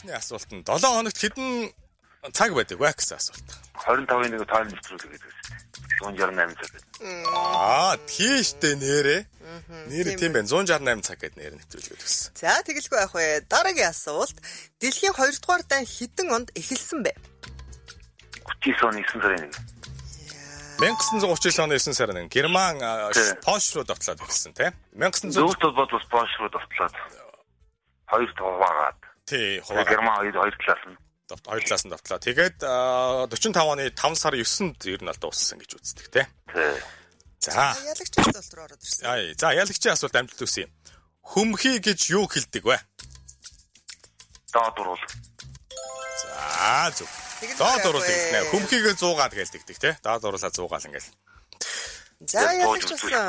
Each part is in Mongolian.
Дараагийнхны асуулт нь 7 хоногт хэдэн цаг байдаг вэ гэсэн асуулт. 25-ын нэг тойрон нэвтрүүлэг гэдэг үү. 168 цаг гэдэг. Тийштэй нэрээ. Нэр тийм байна. 168 цаг гэдэг нэр нэвтрүүлэг гэсэн. За тэгэлгүй яах вэ? Дараагийн асуулт. Дэлхийн 2 дугаар дан хэдэн онд эхэлсэн бэ? 39 оны 9 сарын 1. 1939 оны 9 сарын 1 Герман Польш руу довтлоод эхэлсэн тийм. 1900 Зөвхөн толгойд бас Польш руу довтлоод 2 хуваагаад. Тий, Герман 2 талаас нь. 2 талаас нь довтлоо. Тэгээд 45 оны 5 сарын 9-нд ер нь дууссан гэж үздэг тийм. Тий. За. Ялагчийн асуулт руу ороод ирсэн. За, ялагчийн асуулт амжилт үсэ. Хөмхий гэж юу хэлдэг вэ? Доод уруул. За, зүг. Доод уруул гэдэг нэ. Хөмхийгээ 100-аад гэлдэгдэг тийм. Доод уруулаа 100-аал ингээл. За, ялагчсан.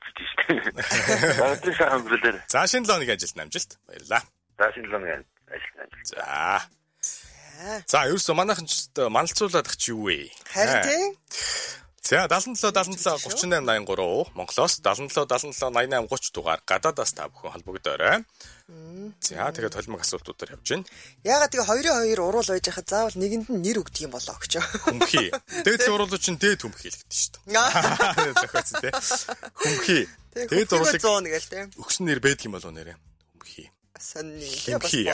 За, шинэ лооны ажилд амжилт. Баярлалаа. За, шинэ лооны ажилд амжилт. За. За, ерөөсөө манайхан ч маналцуулаад ах чи юу вэ? Харин тийм. За 77 38 83 Монголоос 77 77 88 30 дугаар гадаадаас та бүхэн холбогдоорой. За тэгээд толмог асуултуудаар явж байна. Ягаад тэгээ 2-2 уруул байж хахад заавал нэгэнд нь нэр өгдөг юм болоо гэж. Хөмхий. Дээд уруулуу чинь дээд хөмхий л гэдэг шүү дээ. Захиц тий. Хөмхий. Дээд уруулыг 100 гээл тий. өгсөн нэр байдаг юм болов нэрээ. Хөмхий. Сонны. Хөмхий.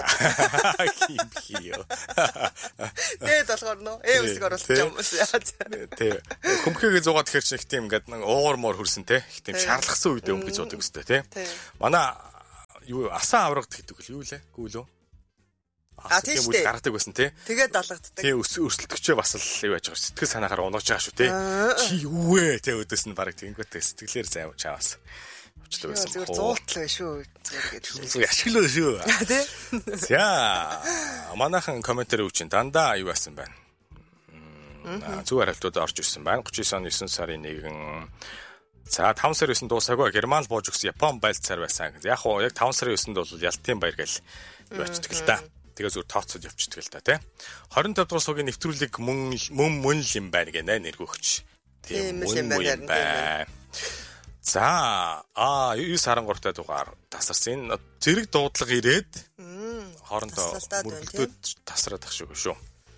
Тэгээд болохоор нөө эвсэг оруулах юм уу? Тий. Хөмхийгээ 100-аад тэгэхээр чинь их тийм ингээд уур муур хөрсөн тий. Их тийм шаарлахсан үед өмгөж зуудаг өстэй тий. Манай юу асан аврагд гэдэг л юу лээ? Гүйл үү? Тийм үл гаргадаг байсан тий. Тэгээд далгаддаг. Тий өрсөлдөгчөө бас л юу яаж байгаа сэтгэл санаагаар унаж байгаа шүү тий. Чи юу вэ? Тий өдөөс нь баг тэгэнгүүтээ сэтгэлээр зай чаавас. Өчтөг байсан. Зүгээр зуултлаа шүү. Зүгээр ашиглаа шүү. Тий. За манайхан комментэр үучин дандаа юу байсан байна. Зөв хариултууд орж ирсэн байна. 39 оны 9 сарын 1 За 5 сарын 9-нд дуусаагүй Герман бууж өгсөн Япон байлцаар байсан. Яг уу яг 5 сарын 9-нд бол Ялтын баяр гэл явчихдаг л та. Тэгээ зүр тооцоод явчихдаг л та тий. 25 дугаар суугийн нэвтрүүлэг мөн л юм байна гэнэ нэргөгч. Тийм юм байна. За 913 дугаар тасарсан. Зэрэг дуудлага ирээд хоорондоо мөрөгдөд тасраад ах шүү.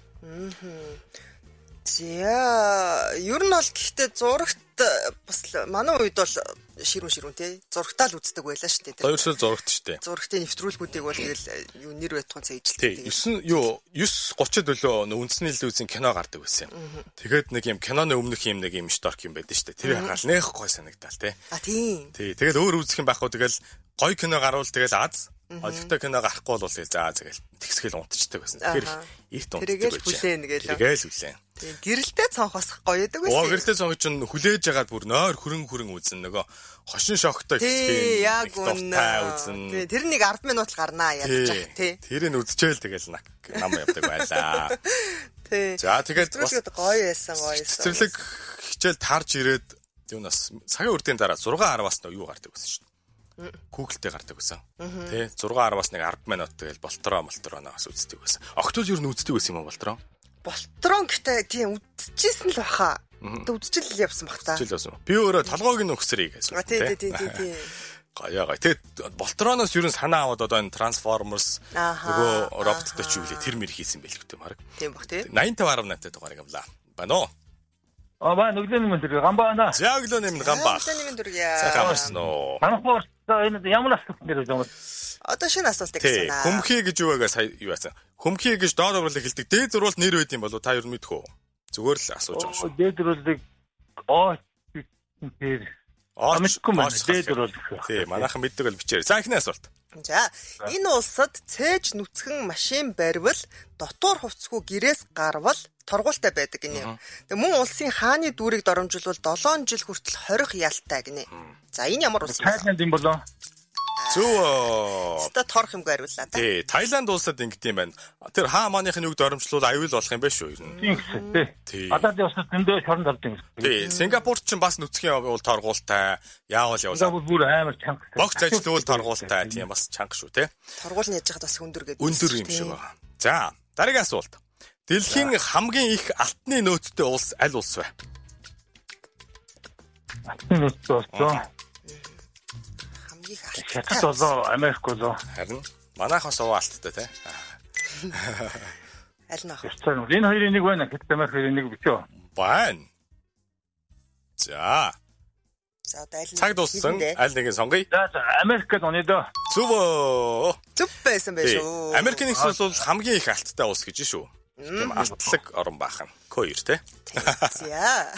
За ер нь бол гэхдээ зурагт бас манай үед бол ширүүн тий зурагтаа л үздэг байлаа шүү дээ. Хоёрсол зурагт шүү дээ. Зурагтын нэвтрүүлгүүдийг бол тэгэл юу нэр байтуган Тий цэйжилдэг. 9:30-д өлөө үндэсний телевизийн кино гардаг байсан юм. Тэгээд нэг юм киноны өмнөх юм нэг юм шторк юм байдаг шүү дээ. Тэр хаал нэх гой санагдал тий. Тийм. Тий тэгэл өөр үзэх юм байхгүй тэгэл гой кино гарвал тэгэл аз олигтой кино гарахгүй бол тэгэл тэгсгэл унтчихдаг байсан. Тэгэхээр ихт унтдаг байж. Тэгээл хүлээн. Гэрэлтэй цонхосох гоё яадаг байсан. Гэрэлтэй цонх чинь хүлээж ягаад бүр нойр хүрэн үзэн нөгөө хошин шогтой хэсгийг яг үзэн. Тэр нэг 10 минут л гарнаа ядчих тий. Тэрийг үзчихэл тэгэл нам явдаг байлаа. Тий. За тэгээд бас гоё байсан. Цэцэрлэг хичээл тарж ирээд юунаас цагаан үрдийн дараа 6:10-аас нь юу гардаг байсан шүү дээ. Google-тэй гардаг байсан. Тий 6:10-аас нэг 10 минут тэгэл болтороноос үздэг байсан. Октод юу н үздэг байсан юм уу болтороо? Болтрон гэдэг тийм үдчихсэн л баха. Үдчил явсан бах та. Би өөрөө толгойг нь өгсөрэй гэсэн. Тий. Гаяа. Тэгээд болтороноос юу н санаа аваад одоо энэ Transformers нөгөө роботтой ч үлээ тэр мэр хийсэн байл гэдэг марг. Тийм бах тий. 85.8 дугаар юм лаа. Байна уу? Ба нүглэн юм дэр гамбаана. За өглөө нэм гамбаа. Өглөө нэм дүргийа. За хамарсан уу? Танхаар энэ ямар асуулт нэр юм бэ? Одоо шинэ асуултыг гэсэн аа. Хөмхий гэж юу вэ сая юу яасан? Хөмхий гэж доод уруулыг хэлдэг. Дээд уруул нэр байд юм болов та юу мэдэх үү? Зүгээр л асууж байгаа шүү. Дээд уруулыг тэр амжихгүй маань дээд уруул. Тий, манайхан мэддэг бол бичээр. За ихний асуулт. За энэ улсад цээж нүцгэн машин барьвал дотор хувцсгүй гэрээс гарвал торгуултай байдаг гинэ. Тэг мөн улсын хааны дүүрийг доромжуулвал 7 жил хүртэл хорих ялтай гинэ. За энэ ямар улс вэ? Тайланд юм болоо. Зөө. Ста торох юмгүй хариуллаа та. Тий, Тайланд улсад ингэт юм байна. Тэр хаа маныхын үг доромжлуул аюул болох юм байна шүү ер нь. Тий. Гадаадын улсад зөндөө шоронд ордог юм. Тий, Сингапурт ч бас нүцгэн явуул торгуултай. Яавал явуулаа. Сингапур бүр амар чанга. Богц ажилтуул торгуултай тийм бас чанга шүү те. Торгуул нь яж хад бас өндөр гэдэг. Өндөр юм шиг байна. За, дараагийн асуулт. Дэлхийн хамгийн их алтны нөөцтэй улс аль улс вэ? Алтны нөөцтэй улс юу? Хамгийн их Хятад болоо, Америк болоо. Харин манайхаас алттай те. Аль нь ах? Энэ хоёрын нэг байна. Хэд Америк хоёрын нэг бичөө. Байна. За. За одоо аль нь? Цаг дууссан. Аль нэгийг сонгоё. За Америкт оны дөө. Зүв. Зүв байсан байх шүү. Америкийн нэгэн улс бол хамгийн их алттай улс гэж шүү. Тийм алтлаг орон баахан. К2 те. За.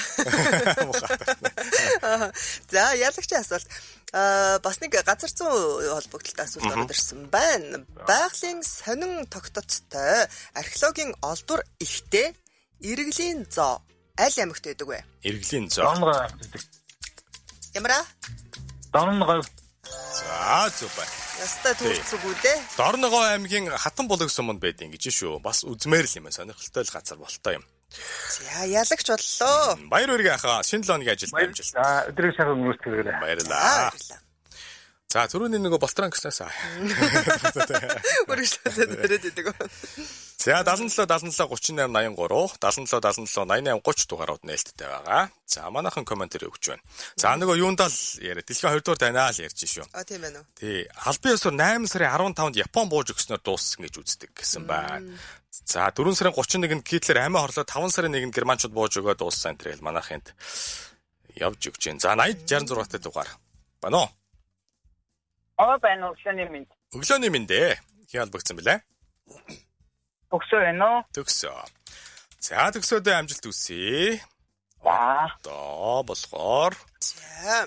За ялагчийн асуулт. Бас нэг газар зүйн холбогдлолтой асуулт ороод ирсэн байна. Байгалийн сонин тогтцтой археологийн олдвор ихтэй Иргэлийн зоо аль аймагт байдаг вэ? Иргэлийн зоо. Ямара? Дорногов. За зүг байна. Яста төрцөг үү? Дорногов аймгийн Хатан булаг суманд байдаг гэж шүү. Бас үзмээр л юм байна. Сонирхолтой л газар болтой юм. За ялагч боллоо. Баяр үргээ ахаа. Шинэ 7 өдрийн ажилд амжилт. За өдрийг сайхан өнгөрүүлээрэй. Баярлалаа. За түрүүний нөгөө болтрон гэснээс үргэлжлүүлээд ирээд идэг. За 77 38 83 77 87 88 30 дугаарууд нээлттэй байгаа. За манайхан комментэр өгч байна. За нөгөө юундаа л яриа дэлхийн 2 дугаар дайнаа л ярьж шүү. Тийм байна уу? Тий. Албан ёсоор 8 сарын 15-нд Япон бууж өгснөөр дууссан гэж үздэг гэсэн байна. За 4 сарын 31-нд Гитлер амиа хорлоо 5 сарын 1-нд Германчууд бууж өгөө дууссан энэ манайхынд явж өгч जैन. За 80 66-тай дугаар. Байна уу? Байна өглөөний минь. Өглөөний минь дээ. Хий албагдсан бэлээ? Төгсөө байна уу? Төгсөө. За төгсөөдөө амжилт хүсье. Одоо болохоор за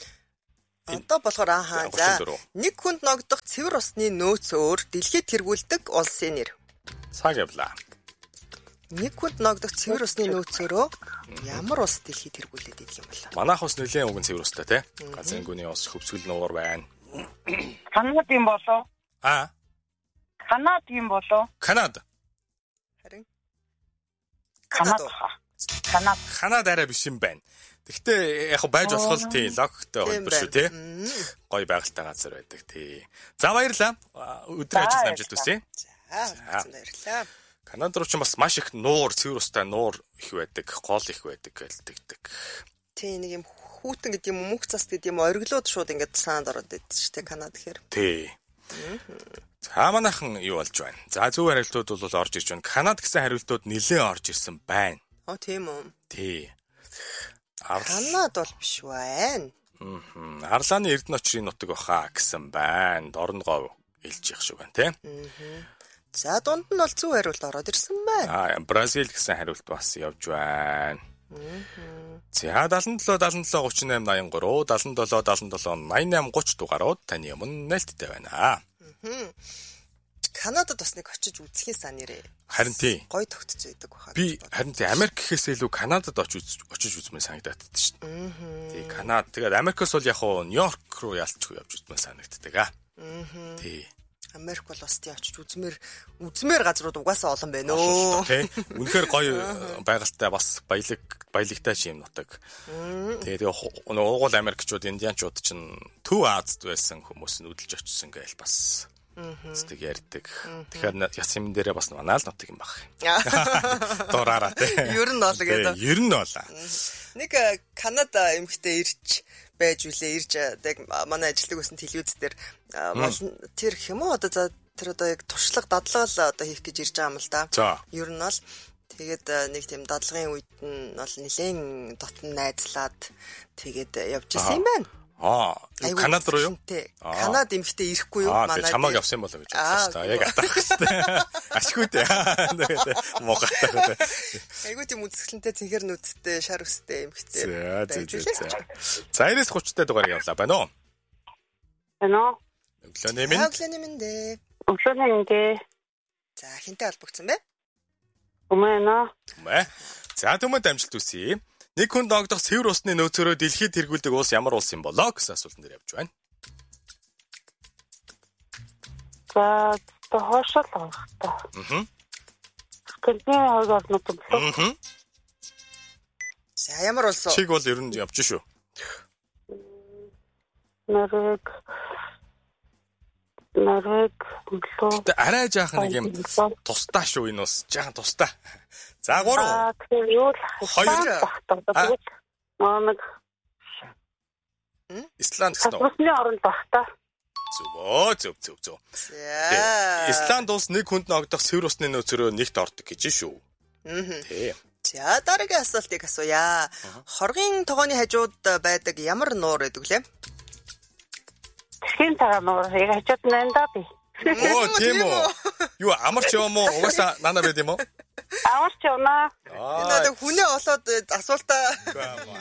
за нэг хүнд ногдох цэвэр усны нөөц өөр дэлхийд тэргүүлдэг улсын нэр. Цаг явлаа. Нэг хүнд ногдох цэвэр усны нөөц өөрөө ямар улс дэлхийд тэргүүлээд идэх юм бол? Манайх ус нэлээд уг нь цэвэр устай тий. Газрын гүний ус хөвсгөл нуур байна. Канад юм болоо? Канад юм болоо? Канад. Харин Канад арай биш юм байна. Гэхдээ яг байж болох л тий логтой холбоо шүү тий. Гоё байгальтай газар байдаг тий. За баярлалаа. Өдрийн ажилд амжилт хүсье. За баярлалаа. Канад руу ч бас маш их нуур, цэвэр устай нуур их байдаг, гол их байдаг гэлдэгдэг. Тий нэг юм хүүтэн гэдэг юм мөнх цас гэдэг юм ориглоод шууд ингээд санаад ороод идэв шүү дээ Канад гэхээр. Тий. За манайхан юу болж байна? За зөв хариултууд бол орж ирж байна. Канад гэсэн хариултууд нэлээд орж ирсэн байна. Тийм үү? Тий. Канад бол биш байна. Арлааны Эрдэнэ очрын нутаг баха гэсэн байна. Дорногов илж явах шиг байна, тий? За дунд нь бол зөв хариулт ороод ирсэн байна. Бразил гэсэн хариулт бас явж байна. За 77 38 83 77 88 30 дугаарууд таны өмнө нээлттэй байна. Канадад бас нэг очиж үзхийн сан нэрээ. Харин тий. Гой тогтцоо идэг баха. Би харин тий Америк гэхээс илүү Канадад очиж үзмээр санагдаад байна шүү дээ. Тий Канад. Тэгээд Америкос бол яг хуу Нью-Йорк руу ялцчих явж үзмээр санагддаг. Тий. Америк бол бас тий очиж үзмээр газрууд угаасаа олон байна өө. Тий. Үнэхээр гоё байгальтай бас баялагтай юм нутаг. Тэгээд уугуул Америкчууд, Индианчууд чинь Төв Азад байсан хүмүүс нь үдэлж очсон гээл бас зүг ярьдаг. Тэгэхээр яс юм дээрээ бас манай л нутаг юм баг. Дураараа тий. Ер нь бол гэдэг. Ер нь бол. Нэг Канада эмэгтэй ирж байж үлээ ирж манай ажилладаг байсан телевиз дээр тэр хэм үү одоо тэр одоо яг туршлага дадлага одоо хийх гэж ирж байгаа юм л да. Ер нь бол тэгээд нэг тийм дадлагын үед нь бол нэлээд дотн найзлаад тэгээд явж исэн юм байна. Канад руу юу? Канад эмэгтэй ирэхгүй юу манай. Чамааг явсан болоо гэж бодсон шүү дээ. Яг атаах шүү дээ. Ашгүй дээ. Мохатай. Айгуу тийм үзэсгэлэнтэй цэнхэр нүдтэй, шар өстэй эмэгтэй. За 90-30-тай дугаар явлаа байна уу? Байна. Өглөөний минь. Өглөөний минь дээ. Өглөөний минь дээ. За хинтээ холбогдсон бэ? Умэна. За түмэд амжилт хүсье. Нэг хүнд ногдох цэвэр усны нөөцөөрөө дэлхийд тэргүүлдэг улс ямар улс юм болоо гэсэн асуултанд дээр явж байна. За хоошол авах та. Скандинавын хойд орнууд болов. За ямар улс вэ? Чиг бол ер нь явж шүү. Норвег болов. Арай жаахан нэг юм тусдаа шүү энэ ус. Жаахан тусдаа. За 3. Тэгэхээр юу л 2. Исланд гэсэн үү? Усны оронд баг та. Зөв. За. Исланд улс нэг хүнд ногдох цэвэр усны нөөцрөө нэгт ордог гэж шүү. Тий. За дараагийн асуултыг асууя. Хоргийн тогооны хажууд байдаг ямар нуур гэдэг лээ? Тэсгийн цагаан нуур яг хажууд нь энэ даа би. Оо, тийм үү. Юу амарч юм уу? Угаасаа нана байд юм уу? Аварч явна. Надад хүнээ олоод асуултаа